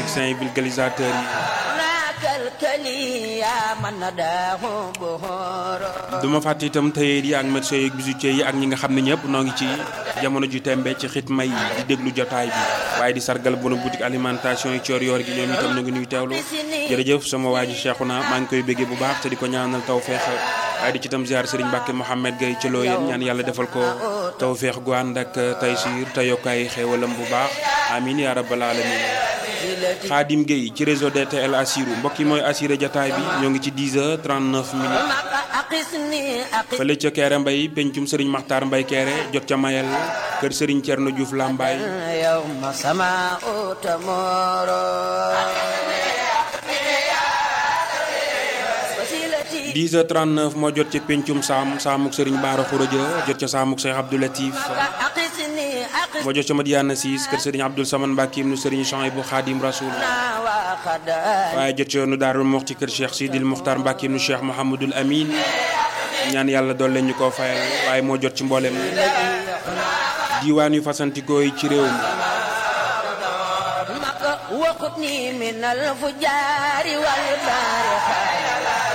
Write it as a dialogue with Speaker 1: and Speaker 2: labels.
Speaker 1: politiciens yi vulgarisateurs yi duma fàtte itam tailleur yi ak médecins yi bijoutiers yi ak ñi nga xam ne ñëpp noo ngi ci jamono ju tembe ci xitma yi di déglu jotaay bi waaye di sargal bono boutique alimentation yi coor yoor gi ñoom itam ñu ngi nuy teewlu jërëjëf sama waa ji Cheikhouna maa ngi koy béggee bu baax te di ko ñaanal tawfeex waaye di ci tam ziar Serigne Mbacke Mohamed Gueye ci loo yéen ñaan yàlla defal ko tawfeex gu ànd ak taysiir te yokkaay xéewalam bu baax amin ya rabbal alamin Khadim Gueye ci réseau DTL Assirou mbokk yi mooy assuré jataay bi ñoo ngi ci 10h39 fële ca Kéré Mbay pencum Serigne Makhtar Mbay Kéré jot ca mayel kër Serigne Thierno Diouf Lambaye 10h39 moo jot ca pencum saamuk Serigne Bara Khourédia jot ca saamuk Cheikh Abdou Latif moo jot ca Madiana Sis kër Serigne Abdoul Saman Mbacké nu Serigne Chouaïbou Khadim Rasoul waaye jot ca nu Daarul Muxti kër Cheikh Sidil Muxtar Mbacké nu Cheikh Mouhamadoul Amine ñaan yàlla dool leen ñu koo fayal waaye moo jot ci mboolem diiwaan yu fasantikoo yi ci réew mi